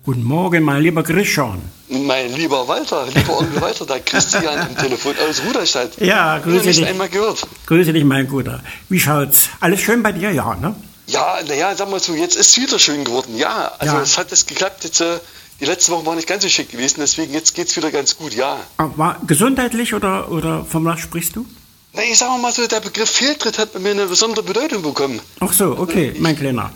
Guten Morgen, mein lieber Christian. Mein lieber Walter, lieber Onkel Walter, der Christian am Telefon aus Ruderstadt. Ja, grüße dich. Nicht einmal gehört. Grüße dich, mein Guter. Wie schaut's? Alles schön bei dir? Ja, ne? Ja, naja, sag mal so, jetzt ist es wieder schön geworden. Ja, also Ja. es hat jetzt geklappt. Jetzt, die letzte Woche war nicht ganz so schick gewesen, deswegen jetzt geht's wieder ganz gut, ja. War gesundheitlich oder von was sprichst du? Na, ich sag mal so, der Begriff Fehltritt hat bei mir eine besondere Bedeutung bekommen. Ach so, okay, mein Kleiner.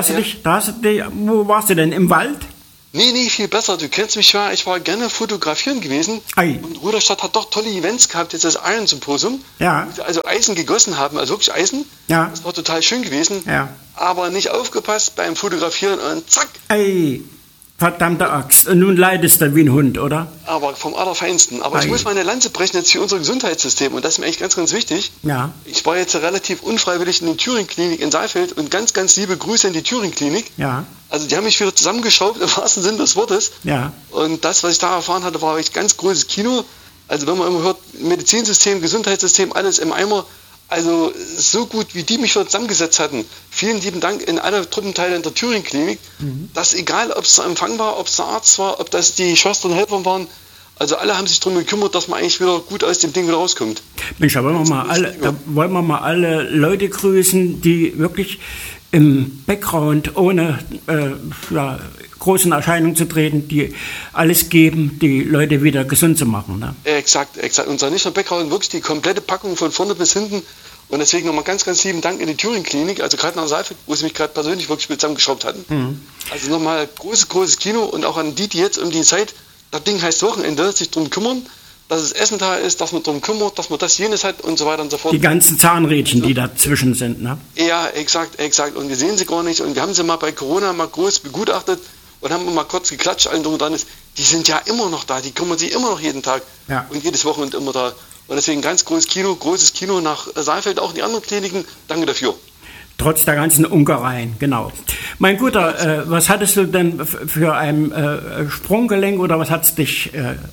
Wo warst du denn? Im Wald? Nee, viel besser. Du kennst mich ja, ich war gerne fotografieren gewesen. Ei. Und Ruderstadt hat doch tolle Events gehabt, jetzt das Iron Symposium. Ja. Wo sie also Eisen gegossen haben, also wirklich Eisen. Ja. Das war total schön gewesen. Ja. Aber nicht aufgepasst beim Fotografieren und zack. Ey, verdammte Axt. Und nun leidest du wie ein Hund, oder? Aber vom Allerfeinsten. Aber Ei. ich muss meine Lanze brechen jetzt für unser Gesundheitssystem. Und das ist mir eigentlich ganz, ganz wichtig. Ja. Ich war jetzt relativ unfreiwillig in der Thüringen-Klinik in Saalfeld und ganz, ganz liebe Grüße in die Thüringen-Klinik. Ja. Also die haben mich wieder zusammengeschraubt, im wahrsten Sinne des Wortes. Ja. Und das, was ich da erfahren hatte, war echt ganz großes Kino. Also wenn man immer hört, Medizinsystem, Gesundheitssystem, alles im Eimer. Also so gut, wie die mich wieder zusammengesetzt hatten. Vielen lieben Dank in alle Truppenteile in der Thüringen-Klinik. Dass egal, ob es der Empfang war, ob es der Arzt war, ob das die Schwestern und Helfer waren, also alle haben sich darum gekümmert, dass man eigentlich wieder gut aus dem Ding wieder rauskommt. Mensch, da wollen wir mal alle Leute grüßen, die wirklich im Background ohne großen Erscheinungen zu treten, die alles geben, die Leute wieder gesund zu machen. Ne? Exakt. Und zwar nicht nur Background, wirklich die komplette Packung von vorne bis hinten. Und deswegen nochmal ganz, ganz lieben Dank in die Thüringen-Klinik, also gerade nach Saalfeld, wo sie mich gerade persönlich wirklich mit zusammengeschraubt hatten. Also nochmal großes Kino und auch an die jetzt um die Zeit, das Ding heißt Wochenende, sich drum kümmern, dass es Essen da ist, dass man drum kümmert, dass man das jenes hat und so weiter und so fort. Die ganzen Zahnrädchen, die dazwischen sind. Ne? Ja, exakt. Und wir sehen sie gar nicht und wir haben sie mal bei Corona mal groß begutachtet und haben mal kurz geklatscht, allen drum und dran ist, die sind ja immer noch da, die kümmern sich immer noch jeden Tag und jedes Wochenende immer da. Und deswegen ganz großes Kino nach Saalfeld, auch in die anderen Kliniken. Danke dafür. Trotz der ganzen Unkereien, genau. Mein Guter, was hattest du denn für ein Sprunggelenk oder was hat's dich,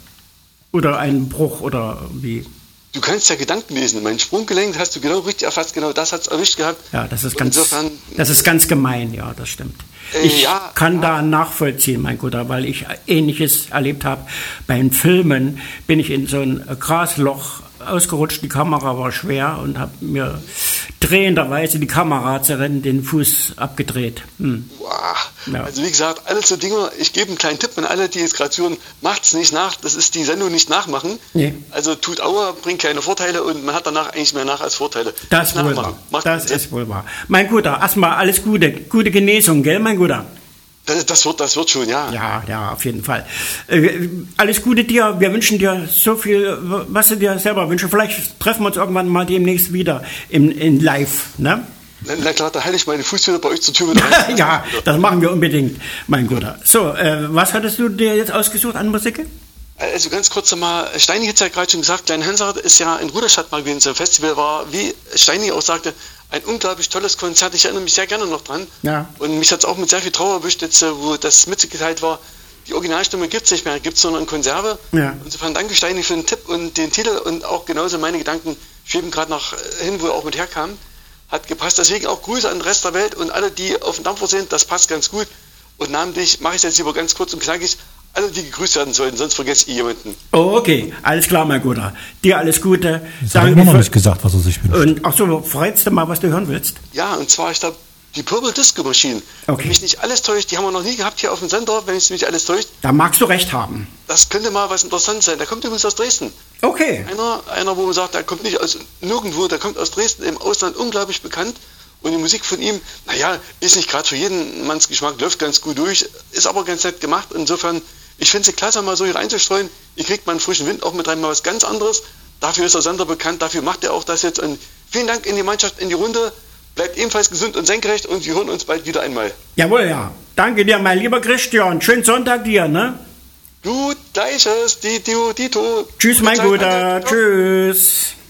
oder einen Bruch oder wie? Du kannst ja Gedanken lesen. Mein Sprunggelenk hast du genau richtig erfasst, genau das hat's erwischt gehabt. Ja, das ist Insofern, das ist ganz gemein, ja, das stimmt. Ich kann da nachvollziehen, mein Guter, weil ich Ähnliches erlebt habe. Beim Filmen bin ich in so ein Grasloch ausgerutscht, die Kamera war schwer und habe mir drehenderweise die Kamera zerrend den Fuß abgedreht. Wow. Ja. Also wie gesagt, alles so Dinge, ich gebe einen kleinen Tipp an alle, die jetzt gerade zuhören, macht's nicht nach, das ist die Sendung nicht nachmachen. Nee. Also tut Aua, bringt keine Vorteile und man hat danach eigentlich mehr nach als Vorteile. Das ist wohl wahr. Das ist wohl wahr. Mein Guter, erstmal alles gute Genesung, gell, mein Guter? Das wird schon, ja. Ja, auf jeden Fall. Alles Gute dir. Wir wünschen dir so viel, was du dir selber wünschst. Vielleicht treffen wir uns irgendwann mal demnächst wieder in live, ne? Na klar, da halte ich meine Fuß wieder bei euch zur Tür mit rein. Ja, das machen wir unbedingt, mein Guter. So, was hattest du dir jetzt ausgesucht an Musik? Also ganz kurz nochmal, Steini hat es ja gerade schon gesagt, Klein Hansard ist ja in Ruderstadt mal gewesen, so ein Festival war, wie Steini auch sagte, ein unglaublich tolles Konzert, ich erinnere mich sehr gerne noch dran. Ja. Und mich hat es auch mit sehr viel Trauer erwischt, jetzt, wo das mitgeteilt war, die Originalstimme gibt es nicht mehr, gibt es nur noch in Konserve. Ja. Insofern danke Steini für den Tipp und den Titel und auch genauso meine Gedanken schweben gerade nach hin, wo er auch mit herkam. Hat gepasst, deswegen auch Grüße an den Rest der Welt und alle, die auf dem Dampfer sind, das passt ganz gut. Und namentlich mache ich es jetzt lieber ganz kurz und knackig, alle, die gegrüßt werden sollten, sonst vergesse ich jemanden. Oh, okay, alles klar, mein Guter. Dir alles Gute. Das habe ich immer noch nicht gesagt, was er sich wünscht. Und ach so, freut's dir mal, was du hören willst? Ja, und zwar, ich glaube, die Purple Disco Machine. Okay. Wenn mich nicht alles täuscht, die haben wir noch nie gehabt hier auf dem Sender, wenn es nicht alles täuscht. Da magst du recht haben. Das könnte mal was Interessantes sein. Der kommt übrigens aus Dresden. Okay. Einer, wo man sagt, der kommt nicht aus nirgendwo, der kommt aus Dresden, im Ausland unglaublich bekannt. Und die Musik von ihm, naja, ist nicht gerade für jeden Manns Geschmack, läuft ganz gut durch, ist aber ganz nett gemacht. Insofern, ich finde es klasse, mal so hier reinzustreuen. Ihr kriegt mal einen frischen Wind auch mit rein, mal was ganz anderes. Dafür ist der Sender bekannt, dafür macht er auch das jetzt. Und vielen Dank in die Mannschaft, in die Runde. Bleibt ebenfalls gesund und senkrecht und wir hören uns bald wieder einmal. Jawohl, ja. Danke dir, mein lieber Christian. Schönen Sonntag dir, ne? Gut, gleiches, Dito. Tschüss, mein Guter. Tschüss.